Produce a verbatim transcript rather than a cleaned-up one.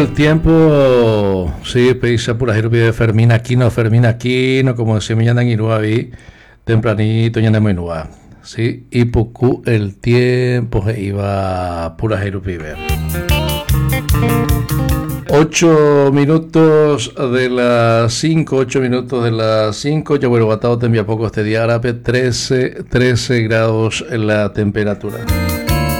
El tiempo, sí, pisa por ahí de Fermín Aquino, Fermín Aquino, como decía mi ñanda en Iruavi, tempranito, ñanda en Inua, sí, y poco el tiempo se iba por ahí viver. Ocho minutos de las cinco, ocho minutos de las cinco, ya bueno, batado te envía poco este día árabe, trece, trece grados en la temperatura.